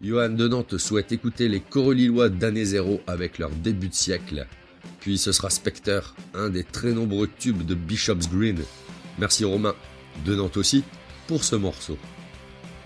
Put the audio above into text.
Johan de Nantes souhaite écouter les Coreux-Lillois d'année zéro avec leur début de siècle. Puis ce sera Spectre, un des très nombreux tubes de Bishop's Green. Merci Romain, de Nantes aussi, pour ce morceau.